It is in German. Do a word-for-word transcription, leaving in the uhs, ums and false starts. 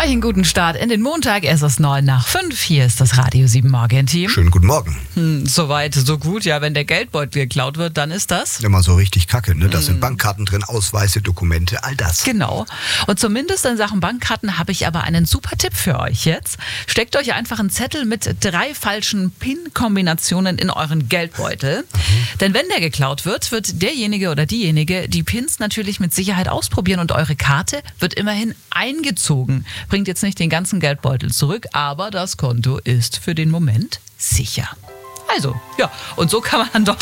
Euch einen guten Start in den Montag. Es ist neun nach fünf. Hier ist das Radio sieben Morgen-Team. Schönen guten Morgen. Hm, Soweit, so gut. Ja, wenn der Geldbeutel geklaut wird, dann ist das... Immer so richtig kacke, ne? Da sind Bankkarten drin, Ausweise, Dokumente, all das. Genau. Und zumindest in Sachen Bankkarten habe ich aber einen super Tipp für euch jetzt. Steckt euch einfach einen Zettel mit drei falschen PIN-Kombinationen in euren Geldbeutel. Mhm. Denn wenn der geklaut wird, wird derjenige oder diejenige die Pins natürlich mit Sicherheit ausprobieren und eure Karte wird immerhin eingezogen. Bringt jetzt nicht den ganzen Geldbeutel zurück, aber das Konto ist für den Moment sicher. Also, ja, und so kann man dann doch